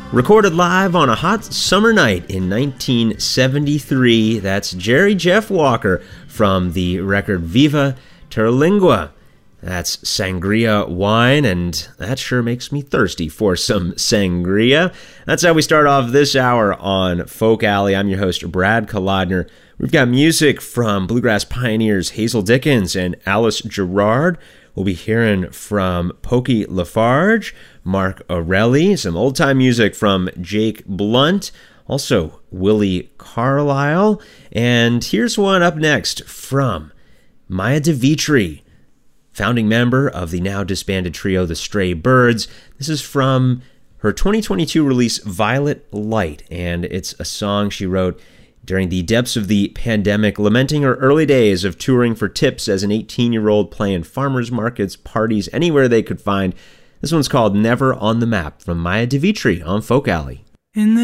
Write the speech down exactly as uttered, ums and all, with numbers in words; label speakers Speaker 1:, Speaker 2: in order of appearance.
Speaker 1: Recorded live on a hot summer night in nineteen seventy-three, that's Jerry Jeff Walker from the record Viva Terlingua. That's sangria wine, and that sure makes me thirsty for some sangria. That's how we start off this hour on Folk Alley. I'm your host, Brad Kolodner. We've got music from bluegrass pioneers Hazel Dickens and Alice Gerrard. We'll be hearing from Pokey Lafarge, Mark Orelli, some old-time music from Jake Blunt, also Willie Carlisle. And here's one up next from Maya DeVitri, founding member of the now disbanded trio The Stray Birds. This is from her twenty twenty-two release Violet Light, and it's a song she wrote during the depths of the pandemic, lamenting her early days of touring for tips as an eighteen-year-old, playing farmers markets, parties, anywhere they could find. This one's called Never on the Map from Maya DeVitri on Folk Alley.
Speaker 2: In the